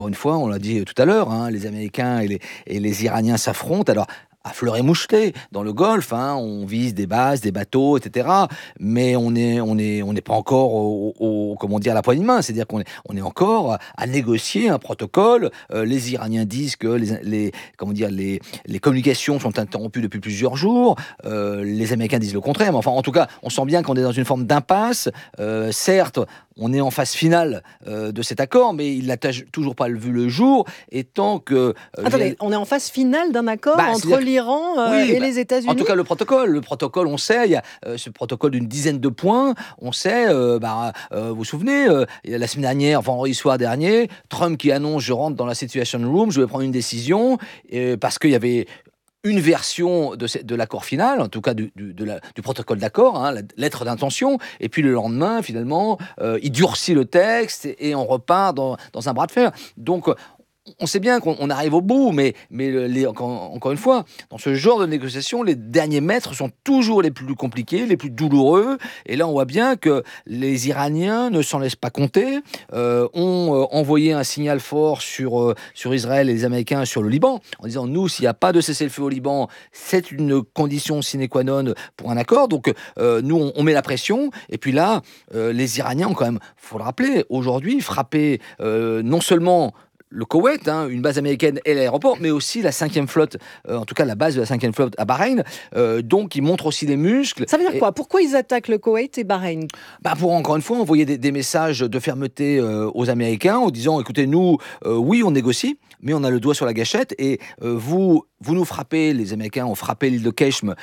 Une fois, on l'a dit tout à l'heure, hein, les Américains et les Iraniens s'affrontent. Alors, à fleur et moucheté, dans le Golfe, hein, on vise des bases, des bateaux, etc. Mais on n'est pas encore comment dire, à la poignée de main. C'est-à-dire on est encore à négocier un protocole. Les Iraniens disent que comment dire, les communications sont interrompues depuis plusieurs jours. Les Américains disent le contraire. Mais enfin, en tout cas, on sent bien qu'on est dans une forme d'impasse. Certes, on est en phase finale de cet accord, mais il n'a toujours pas vu le jour. Et tant que... Attendez, on est en phase finale d'un accord entre l'Iran et les États-Unis. En tout cas, le protocole, on sait, il y a ce protocole d'une dizaine de points. On sait, vous vous souvenez, la semaine dernière, vendredi soir dernier, Trump qui annonce: je rentre dans la Situation Room, je vais prendre une décision, parce qu'il y avait une version de l'accord final, en tout cas du protocole d'accord, hein, la lettre d'intention, et puis le lendemain, finalement, il durcit le texte et on repart dans un bras de fer. Donc, on sait bien qu'on arrive au bout, mais encore une fois, dans ce genre de négociation, les derniers mètres sont toujours les plus compliqués, les plus douloureux. Et là, on voit bien que les Iraniens ne s'en laissent pas compter, ont envoyé un signal fort sur Israël et les Américains sur le Liban, en disant: nous, s'il n'y a pas de cessez-le-feu au Liban, c'est une condition sine qua non pour un accord. Donc, nous, on met la pression. Et puis là, les Iraniens ont quand même, il faut le rappeler, aujourd'hui frappé non seulement le Koweït, hein, une base américaine et l'aéroport, mais aussi la 5e flotte, en tout cas la base de la 5e flotte à Bahreïn. Donc, ils montrent aussi les muscles. Ça veut dire quoi? Pourquoi ils attaquent le Koweït et Bahreïn? Pour, encore une fois, envoyer des messages de fermeté aux Américains en disant: écoutez, nous, oui, on négocie, mais on a le doigt sur la gâchette, et vous nous frappez, les Américains ont frappé l'île de Keishm,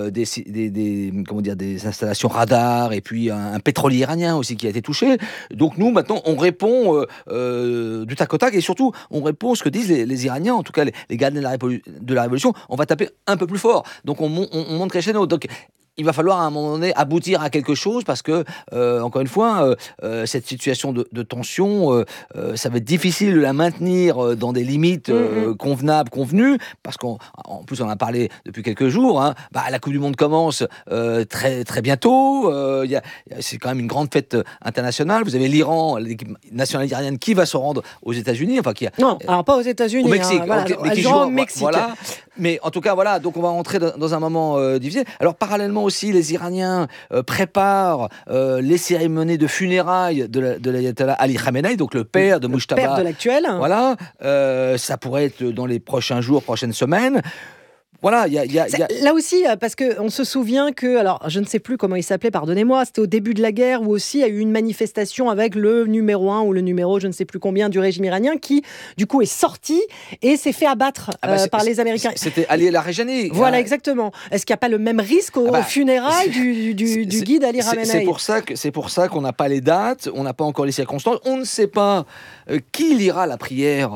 des installations radars, et puis un pétrolier iranien aussi qui a été touché. Donc nous, maintenant, on répond du tac au tac, et surtout, on répond ce que disent les Iraniens, en tout cas les gardiens de la révolution: on va taper un peu plus fort. Donc on monte crescendo. Donc il va falloir à un moment donné aboutir à quelque chose, parce que, encore une fois, cette situation de tension, ça va être difficile de la maintenir dans des limites convenables, convenues, parce qu'en plus, on en a parlé depuis quelques jours, hein, la Coupe du Monde commence très, très bientôt, c'est quand même une grande fête internationale. Vous avez l'Iran, l'équipe nationale iranienne, qui va se rendre aux États-Unis, Non, alors pas aux États-Unis, au Mexique, hein, mais qui joue au Mexique. Voilà. Mais en tout cas, voilà, donc on va entrer dans un moment difficile. Alors, parallèlement aussi, les Iraniens préparent les cérémonies de funérailles de l'ayatollah Ali Khamenei, donc le père de Mujtaba. Le père de l'actuel. Voilà, ça pourrait être dans les prochains jours, prochaines semaines. Voilà, Là aussi, parce qu'on se souvient que, alors je ne sais plus comment il s'appelait, pardonnez-moi, c'était au début de la guerre, où aussi il y a eu une manifestation avec le numéro 1 ou le numéro je ne sais plus combien du régime iranien, qui du coup est sorti et s'est fait abattre par les Américains. C'était Ali Larijani. Voilà, exactement. Est-ce qu'il n'y a pas le même risque aux funérailles du guide Ali Khamenei? C'est pour ça qu'on n'a pas les dates, on n'a pas encore les circonstances, on ne sait pas qui lira la prière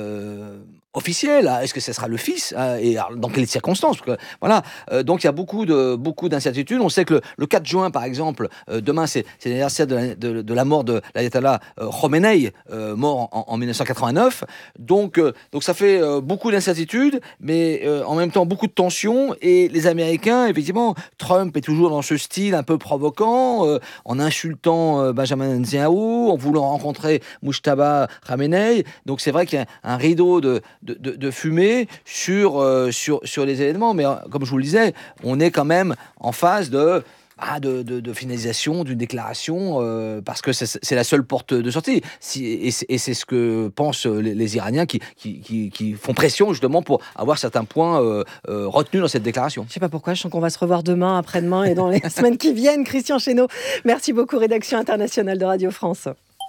officielle. Est-ce que ce sera le fils, et dans quelles circonstances? Parce que, voilà, donc il y a beaucoup d'incertitudes. On sait que le 4 juin, par exemple, demain, c'est l'anniversaire de la mort de l'ayatollah Khomeini, mort en 1989. Donc ça fait beaucoup d'incertitudes, mais en même temps beaucoup de tensions. Et les Américains, effectivement, Trump est toujours dans ce style un peu provoquant, en insultant Benjamin Netanyahu, en voulant rencontrer Mujtaba Khamenei. Donc c'est vrai qu'il y a un rideau de fumée sur les événements, mais comme je vous le disais, on est quand même en phase de finalisation d'une déclaration, parce que c'est la seule porte de sortie. Et c'est ce que pensent les Iraniens qui font pression justement pour avoir certains points retenus dans cette déclaration. Je ne sais pas pourquoi, je sens qu'on va se revoir demain, après-demain et dans les semaines qui viennent. Christian Chesneau, merci beaucoup, rédaction internationale de Radio France.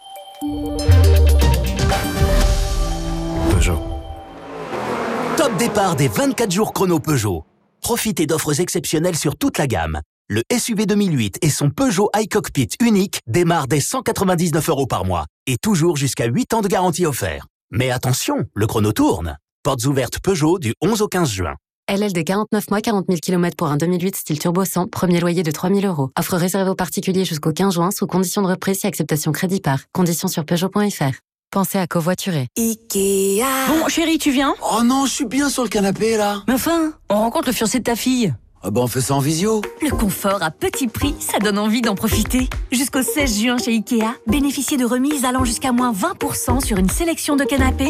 Peugeot. Top départ des 24 jours chrono Peugeot. Profitez d'offres exceptionnelles sur toute la gamme. Le SUV 2008 et son Peugeot iCockpit unique démarrent dès 199 € par mois et toujours jusqu'à 8 ans de garantie offert. Mais attention, le chrono tourne. Portes ouvertes Peugeot du 11 au 15 juin. LLD 49 mois, 40 000 km pour un 2008 style turbo 100, premier loyer de 3 000 €. Offre réservée aux particuliers jusqu'au 15 juin sous conditions de reprise et acceptation crédit par. Conditions sur Peugeot.fr. Pensez à covoiturer. Ikea. Bon, chérie, tu viens? Oh non, je suis bien sur le canapé, là. Mais enfin, on rencontre le fiancé de ta fille. Ah ben on fait ça en visio. Le confort à petit prix, ça donne envie d'en profiter. Jusqu'au 16 juin chez Ikea, bénéficiez de remises allant jusqu'à moins 20% sur une sélection de canapés